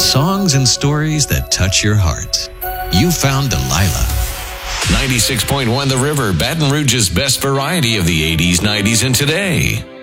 Songs and stories that touch your heart. You found Delilah. 96.1 The River, Baton Rouge's best variety of the 80s, 90s, and today.